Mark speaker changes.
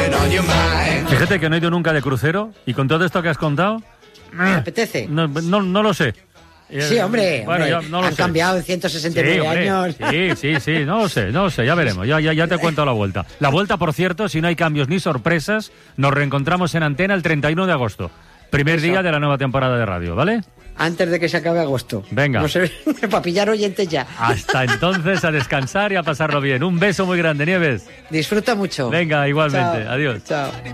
Speaker 1: Fíjate que no he ido nunca de crucero y con todo esto que has contado...
Speaker 2: ¿Me apetece?
Speaker 1: No lo sé.
Speaker 2: Sí, hombre,
Speaker 1: bueno,
Speaker 2: hombre,
Speaker 1: no lo
Speaker 2: han
Speaker 1: sé.
Speaker 2: cambiado en 169 años.
Speaker 1: Sí, no lo sé, ya veremos, ya te cuento la vuelta. La vuelta, por cierto, si no hay cambios ni sorpresas, nos reencontramos en antena el 31 de agosto, primer día de la nueva temporada de radio, ¿vale?
Speaker 2: Antes de que se acabe agosto.
Speaker 1: Venga.
Speaker 2: No sé, para pillar oyentes ya.
Speaker 1: Hasta entonces, a descansar y a pasarlo bien. Un beso muy grande, Nieves.
Speaker 2: Disfruta mucho.
Speaker 1: Venga, igualmente.
Speaker 2: Chao.
Speaker 1: Adiós.
Speaker 2: Chao.